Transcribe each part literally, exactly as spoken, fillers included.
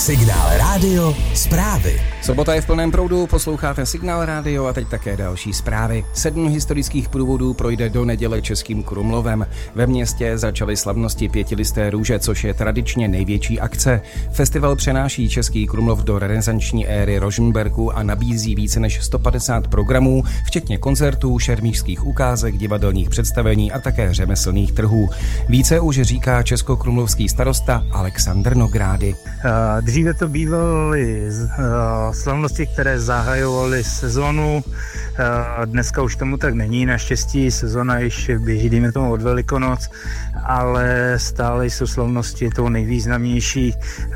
Signál Rádio zprávy. Sobota je v plném proudu, posloucháte Signál Rádio a teď také další zprávy. Sedm historických průvodů projde do neděle Českým Krumlovem. Ve městě začaly slavnosti pětilisté růže, což je tradičně největší akce. Festival přenáší Český Krumlov do renesanční éry Rožmberku a nabízí více než sto padesát programů, včetně koncertů, šermířských ukázek, divadelních představení a také řemeslných trhů. Více už říká českokrumlovský starosta Alexandr Nogrády. Dříve to bývaly slavnosti, které zahajovaly sezonu. Dneska už tomu tak není, naštěstí sezona již běží, dejme tomu od Velikonoc, ale stále jsou slavnosti tou nejvýznamnější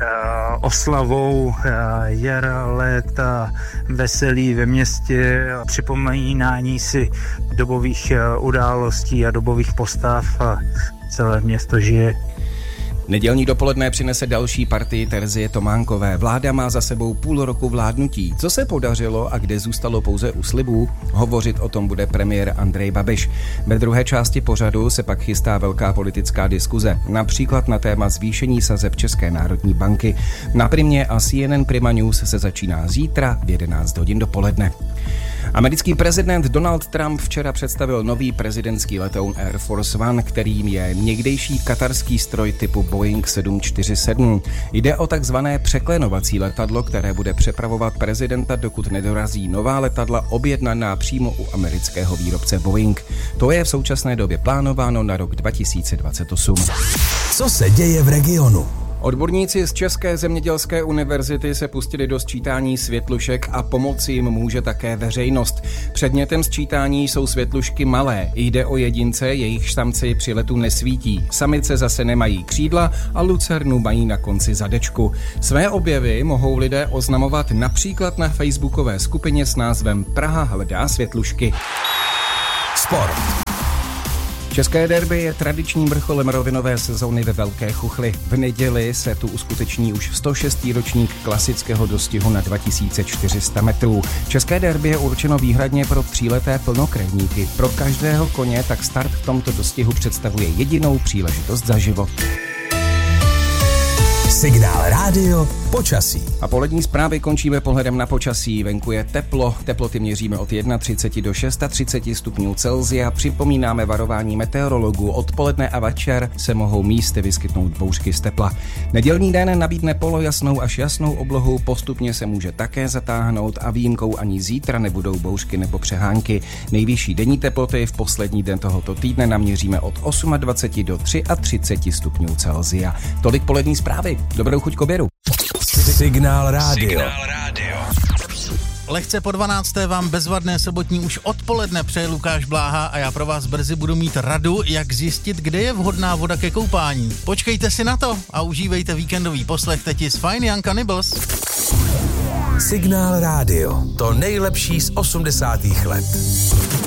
oslavou jara, léta, veselí ve městě, připomínání si dobových událostí a dobových postav a celé město žije. Nedělní dopoledne přinese další partii Terzie Tománkové. Vláda má za sebou půl roku vládnutí. Co se podařilo a kde zůstalo pouze u slibů? Hovořit o tom bude premiér Andrej Babiš. Ve druhé části pořadu se pak chystá velká politická diskuze, například na téma zvýšení sazeb České národní banky. Na Primě a C N N Prima News se začíná zítra v jedenáct hodin dopoledne. Americký prezident Donald Trump včera představil nový prezidentský letoun Air Force One, kterým je někdejší katarský stroj typu Boeing sedm čtyři sedm. Jde o takzvané překlenovací letadlo, které bude přepravovat prezidenta, dokud nedorazí nová letadla objednaná přímo u amerického výrobce Boeing. To je v současné době plánováno na rok dva tisíce dvacet osm. Co se děje v regionu? Odborníci z České zemědělské univerzity se pustili do sčítání světlušek a pomoci jim může také veřejnost. Předmětem sčítání jsou světlušky malé. Jde o jedince, jejich samci při letu nesvítí. Samice zase nemají křídla a lucernu mají na konci zadečku. Své objevy mohou lidé oznamovat například na facebookové skupině s názvem Praha hledá světlušky. Sport. České derby je tradičním vrcholem rovinové sezóny ve Velké Chuchli. V neděli se tu uskuteční už sto šestý ročník klasického dostihu na dva tisíce čtyři sta metrů. České derby je určeno výhradně pro tříleté plnokrevníky. Pro každého koně tak start v tomto dostihu představuje jedinou příležitost za život. Signál Rádio počasí. A polední zprávy končíme pohledem na počasí. Venku je teplo. Teploty měříme od třicet jedna do třicet šest stupňů Celsia. Připomínáme varování meteorologů. Odpoledne a večer se mohou místy vyskytnout bouřky z tepla. Nedělní den nabídne polojasnou až jasnou oblohu. Postupně se může také zatáhnout a výjimkou ani zítra nebudou bouřky nebo přehánky. Nejvyšší denní teploty v poslední den tohoto týdne naměříme od dvacet osm do třicet tři stupňů Celsia. Tolik polední zprávy. Dobrou chuť k obědu. Signál Rádio. Signál Rádio. Lehce po dvanácté vám bezvadné sobotní už odpoledne přeje Lukáš Bláha a já pro vás brzy budu mít radu, jak zjistit, kde je vhodná voda ke koupání. Počkejte si na to a užívejte víkendový poslech teti z Fine Young Cannibals. Signál Rádio. To nejlepší z osmdesátých let.